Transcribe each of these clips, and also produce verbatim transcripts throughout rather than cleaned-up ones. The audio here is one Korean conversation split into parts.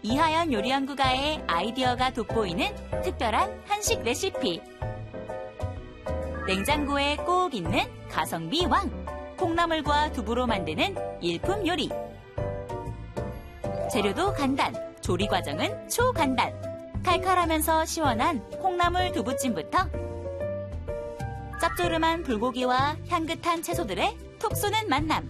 이하연 요리연구가의 아이디어가 돋보이는 특별한 한식 레시피. 냉장고에 꼭 있는 가성비 왕. 콩나물과 두부로 만드는 일품 요리. 재료도 간단, 조리 과정은 초간단. 칼칼하면서 시원한 콩나물 두부찜부터 짭조름한 불고기와 향긋한 채소들의 톡 쏘는 만남.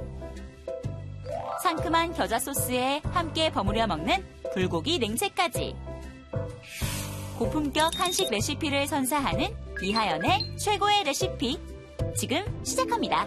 상큼한 겨자 소스에 함께 버무려 먹는 불고기 냉채까지. 고품격 한식 레시피를 선사하는 이하연의 최고의 레시피. 지금 시작합니다.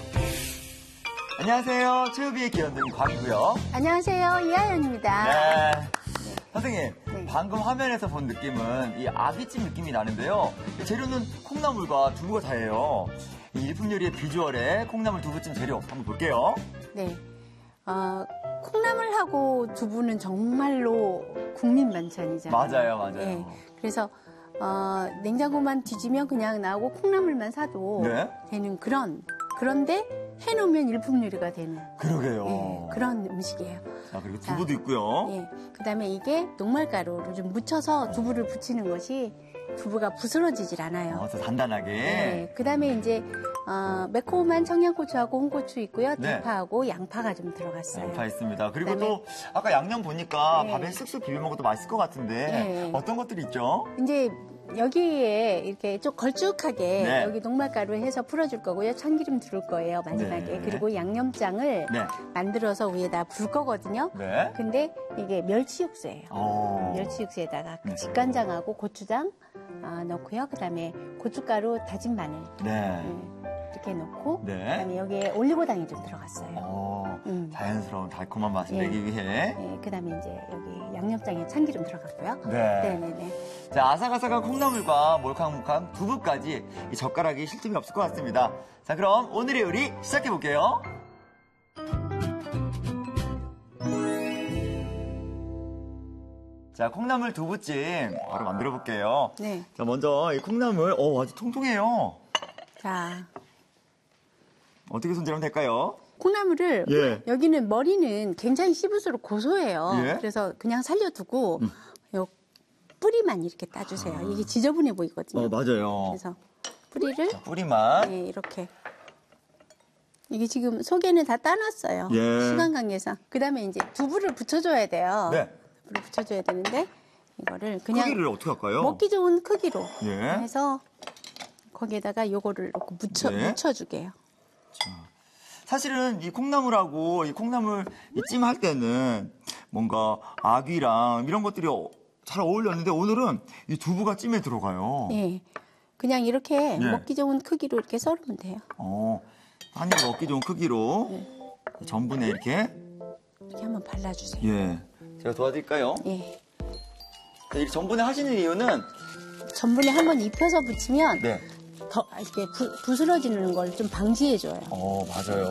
안녕하세요. 최우비의 기원등 광이고요. 안녕하세요. 이하연입니다. 네. 선생님, 네. 방금 화면에서 본 느낌은 이 아귀찜 느낌이 나는데요. 재료는 콩나물과 두부가 다예요. 이 일품 요리의 비주얼에 콩나물 두부찜 재료 한번 볼게요. 네. 어, 콩나물하고 두부는 정말로 국민 반찬이잖아요. 맞아요, 맞아요. 네. 그래서 어, 냉장고만 뒤지면 그냥 나오고 콩나물만 사도 네. 되는 그런, 그런데 해놓으면 일품 요리가 되는. 그러게요. 네, 그런 음식이에요. 자, 그리고 두부도 있고요. 네. 그 다음에 이게 녹말가루를 좀 묻혀서 두부를 붙이는 것이 두부가 부스러지질 않아요. 어, 더 단단하게. 네. 그 다음에 이제, 어, 매콤한 청양고추하고 홍고추 있고요. 네. 대파하고 양파가 좀 들어갔어요. 양파 있습니다. 그리고 그다음에- 또 아까 양념 보니까 네. 밥에 쓱쓱 비벼 먹어도 맛있을 것 같은데 네. 어떤 것들이 있죠? 이제 여기에 이렇게 좀 걸쭉하게 네. 여기 녹말가루 해서 풀어줄 거고요. 참기름 두를 거예요. 마지막에. 네. 그리고 양념장을 네. 만들어서 위에다 불 거거든요. 네. 근데 이게 멸치 육수예요. 어. 멸치 육수에다가 그 네. 직간장하고 고추장 아, 넣고요. 그다음에 고춧가루, 다진 마늘 네. 음, 이렇게 넣고 네. 그다음에 여기에 올리고당이 좀 들어갔어요. 어, 음. 자연스러운 달콤한 맛을 예. 내기 위해. 네, 그다음에 이제 여기 양념장에 참기름 들어갔고요. 네. 네네네. 자, 아삭아삭한 콩나물과 몰캉몰캉 두부까지 이 젓가락이 쉴 틈이 없을 것 같습니다. 자, 그럼 오늘의 요리 시작해볼게요. 자, 콩나물 두부찜 바로 만들어 볼게요. 네. 자, 먼저 이 콩나물, 어, 아주 통통해요. 자, 어떻게 손질하면 될까요? 콩나물을 예. 여기는 머리는 굉장히 씹을수록 고소해요. 예. 그래서 그냥 살려두고 음. 요 뿌리만 이렇게 따주세요. 이게 지저분해 보이거든요. 어, 맞아요. 그래서 뿌리를 뿌리만. 네, 이렇게. 이게 지금 속에는 다 따놨어요. 예. 시간 관계상. 그다음에 이제 두부를 붙여줘야 돼요. 네. 두부를 붙여줘야 되는데 이거를 그냥 크기를 어떻게 할까요? 먹기 좋은 크기로 예. 해서 거기에다가 요거를 넣고 묻혀 네. 묻혀주게요. 사실은 이 콩나물하고 이 콩나물 이 찜할 때는 뭔가 아귀랑 이런 것들이 어- 잘 어울렸는데 오늘은 이 두부가 찜에 들어가요. 예. 그냥 이렇게 예. 먹기 좋은 크기로 이렇게 썰으면 돼요. 어, 한 입 먹기 좋은 크기로 전분에 이렇게. 이렇게 한번 발라주세요. 예. 제가 도와드릴까요? 예. 자, 이 전분에 하시는 이유는 전분에 한번 입혀서 붙이면 네. 더 이렇게 부, 부스러지는 걸 좀 방지해줘요. 어, 맞아요.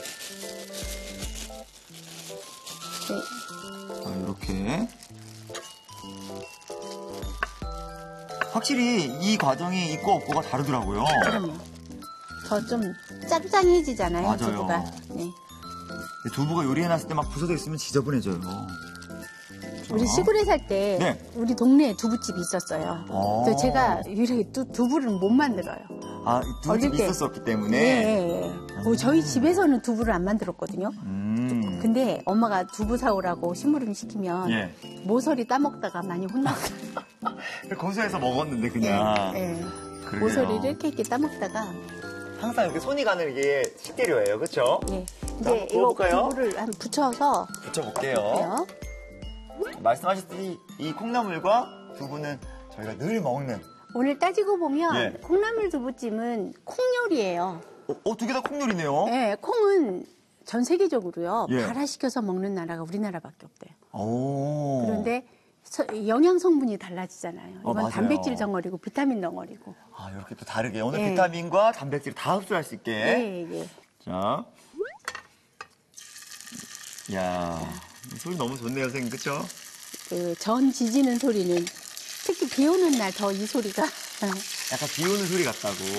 네. 자, 이렇게. 확실히 이 과정이 있고 없고가 다르더라고요. 그럼요. 더 좀 짱짱해지잖아요, 맞아요. 두부가. 네. 두부가 요리해놨을 때 막 부서져 있으면 지저분해져요. 우리 시골에 살 때 네. 우리 동네에 두부집이 있었어요. 어. 근데 제가 유일하게 두, 두부를 못 만들어요. 아, 이 두부집이 어릴 때. 있었었기 때문에. 예, 예, 예. 뭐 저희 집에서는 두부를 안 만들었거든요. 음. 근데 엄마가 두부 사오라고 심부름 시키면 예. 모서리 따먹다가 많이 혼났어요. 고소해서 먹었는데 그냥. 예, 예. 그러게요. 모서리를 이렇게 이렇게 따먹다가 항상 이렇게 손이 가는 이게 식재료예요, 그렇죠? 예. 자, 이제 이거 구워볼까요? 두부를 한 붙여서 붙여볼게요. 해요. 말씀하셨듯이 이 콩나물과 두부는 저희가 늘 먹는. 오늘 따지고 보면 예. 콩나물 두부찜은 콩 요리예요. 어, 어, 두 개 다 콩요리네요. 예, 콩은 전 세계적으로요. 예. 발화시켜서 먹는 나라가 우리나라밖에 없대요. 오. 그런데 서- 영양 성분이 달라지잖아요. 어, 이건 맞아요. 단백질 덩어리고 비타민 덩어리고. 아, 이렇게 또 다르게. 오늘 예. 비타민과 단백질 다 흡수할 수 있게. 예, 예. 자. 이야. 소리 너무 좋네요, 선생님. 그쵸? 그 전 지지는 소리는 특히 비 오는 날 더 이 소리가 약간 비 오는 소리 같다고.